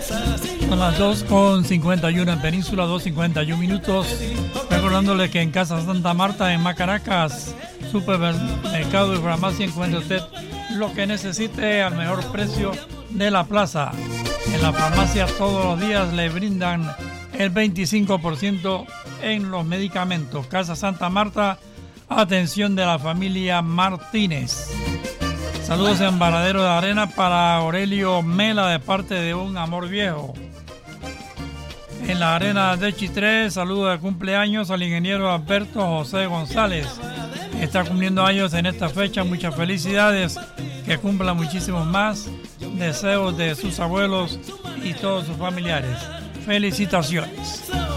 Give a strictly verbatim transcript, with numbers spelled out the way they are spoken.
Son las dos con cincuenta y uno en Península, dos cincuenta y uno minutos. Recordándole que en Casa Santa Marta, en Macaracas, supermercado y farmacia, encuentra usted lo que necesite al mejor precio de la plaza. En la farmacia todos los días le brindan el veinticinco por ciento en los medicamentos. Casa Santa Marta, atención de la familia Martínez. Saludos en Varadero de Arena para Aurelio Mela de parte de Un Amor Viejo. En la Arena de Chitré, saludos de cumpleaños al ingeniero Alberto José González. Está cumpliendo años en esta fecha. Muchas felicidades, que cumpla muchísimos más. Deseos de sus abuelos y todos sus familiares. Felicitaciones.